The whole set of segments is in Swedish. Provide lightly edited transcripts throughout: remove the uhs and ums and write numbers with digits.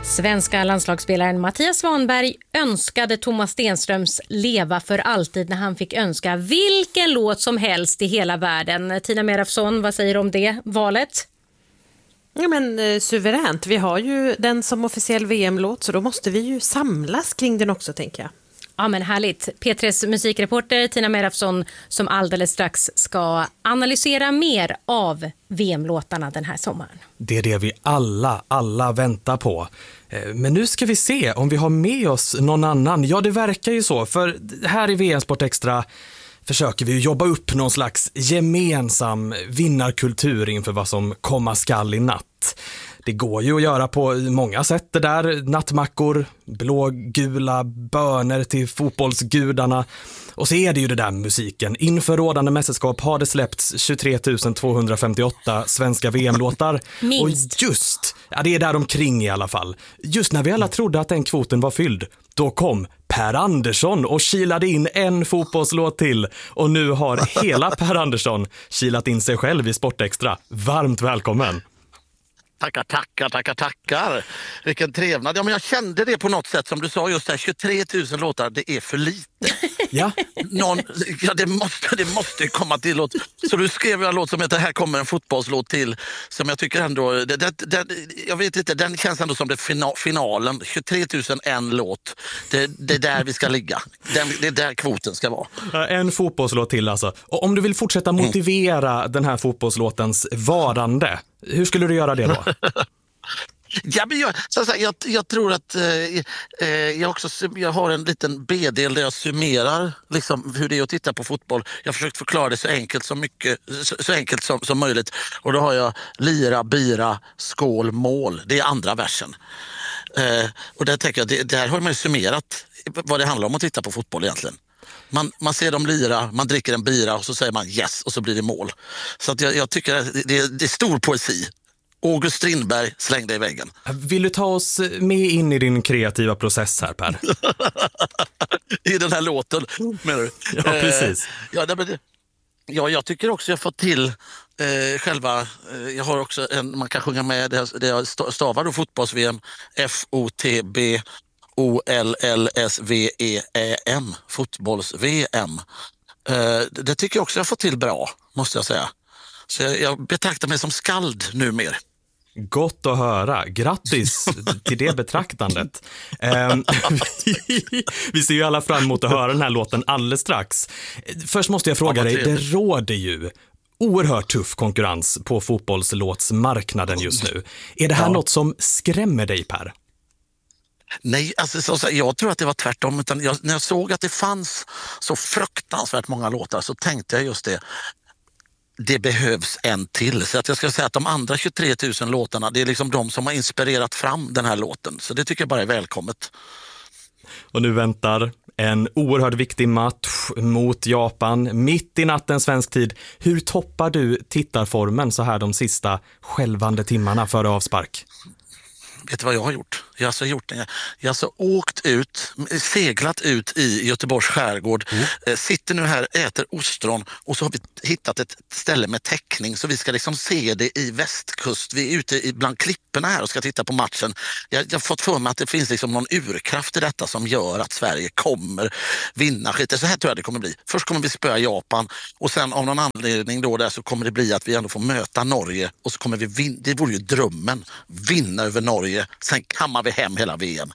Svenska landslagsspelaren Mattias Svanberg önskade Thomas Stenströms leva för alltid när han fick önska vilken låt som helst i hela världen. Tina Merafsson, vad säger du om det valet? Ja, men suveränt. Vi har ju den som officiell VM-låt, så då måste vi ju samlas kring den också, tänker jag. Ja, men härligt. P3s musikreporter Tina Merafsson som alldeles strax ska analysera mer av VM-låtarna den här sommaren. Det är det vi alla väntar på. Men nu ska vi se om vi har med oss någon annan. Ja, det verkar ju så, för här i VM Sport Extra försöker vi jobba upp någon slags gemensam vinnarkultur inför vad som komma skall i natt. Det går ju att göra på många sätt det där. Nattmackor, blågula böner till fotbollsgudarna. Och så är det ju det där musiken. Inför rådande mästerskap har det släppts 23 258 svenska VM-låtar. Minst. Och just, ja, det är där omkring i alla fall. Just när vi alla trodde att den kvoten var fylld, då kom Per Andersson och kilade in en fotbollslåt till. Och nu har hela Per Andersson kilat in sig själv i Sport Extra. Varmt välkommen! Tackar. Vilken trevnad. Ja, men jag kände det på något sätt, som du sa just här, 23 000 låtar, det är för lite. Ja. Det måste komma till låt. Så du skrev en låt som heter Här kommer en fotbollslåt till, som jag tycker ändå, jag vet inte, den känns ändå som det finalen. 23 001 låt, det är där vi ska ligga. Det är där kvoten ska vara. En fotbollslåt till alltså. Och om du vill fortsätta motivera den här fotbollslåtens varande, hur skulle du göra det då? Ja, men jag tror att jag har en liten B-del där jag summerar liksom hur det är att titta på fotboll. Jag har försökt förklara det så enkelt som möjligt. Och då har jag lira, bira, skål, mål. Det är andra versen. Och där tänker jag, där har man ju summerat vad det handlar om att titta på fotboll egentligen. Man ser dem lira, man dricker en bira och så säger man yes och så blir det mål. Så att jag tycker att det är stor poesi. August Strindberg, släng dig i väggen. Vill du ta oss med in i din kreativa process här, Per? I den här låten, menar du? Ja, precis. Jag tycker också jag får till jag har också man kan sjunga med det jag stavar då, fotbolls-VM, FOTB OLLSVEM, fotbolls-VM. Det tycker jag också jag får till bra, måste jag säga. Så jag betraktar mig som skald numera. Gott att höra. Grattis till det betraktandet. Vi ser ju alla fram emot att höra den här låten alldeles strax. Först måste jag fråga dig, det råder ju oerhört tuff konkurrens på fotbollslåtsmarknaden just nu. Är det här något som skrämmer dig, Per? Nej, alltså, jag tror att det var tvärtom. Utan när jag såg att det fanns så fruktansvärt många låtar så tänkte jag just det. Det behövs en till. Så att jag ska säga att de andra 23 000 låtarna, det är liksom de som har inspirerat fram den här låten. Så det tycker jag bara är välkommet. Och nu väntar en oerhört viktig match mot Japan mitt i natten svensk tid. Hur toppar du tittarformen så här de sista skälvande timmarna före avspark? Vet du vad jag har gjort? Jag har åkt ut, seglat ut i Göteborgs skärgård, sitter nu här, äter ostron och så har vi hittat ett ställe med täckning så vi ska liksom se det i västkust. Vi är ute bland klipporna här och ska titta på matchen. Jag har fått för mig att det finns liksom någon urkraft i detta som gör att Sverige kommer vinna skit. Så här tror jag det kommer bli. Först kommer vi spöa Japan och sen av någon anledning då där så kommer det bli att vi ändå får möta Norge och så kommer vi det vore ju drömmen, vinna över Norge, sen kammar vi hem hela VM.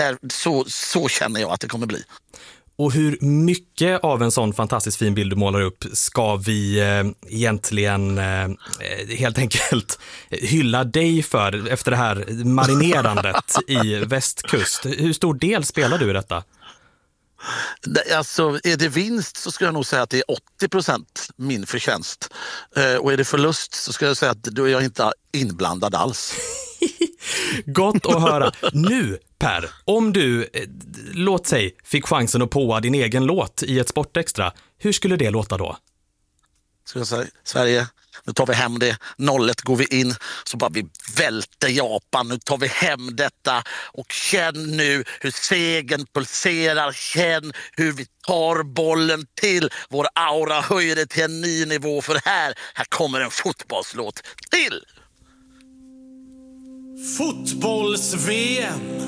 Så känner jag att det kommer bli. Och hur mycket av en sån fantastiskt fin bild du målar upp ska vi egentligen helt enkelt hylla dig för efter det här marinerandet i västkust? Hur stor del spelar du i detta? Alltså, är det vinst så ska jag nog säga att det är 80% min förtjänst. Och är det förlust så ska jag säga att då är jag inte inblandad alls. Gott att höra. Nu, Per, om du, låt säg, fick chansen att påa din egen låt i ett Sportextra, hur skulle det låta då? Ska jag säga, Sverige, nu tar vi hem det. 0-1 går vi in, så bara vi välter Japan. Nu tar vi hem detta och känn nu hur segern pulserar. Känn hur vi tar bollen till. Vår aura höjer det till en ny nivå, för här kommer en fotbollslåt till. Fotbolls-VM.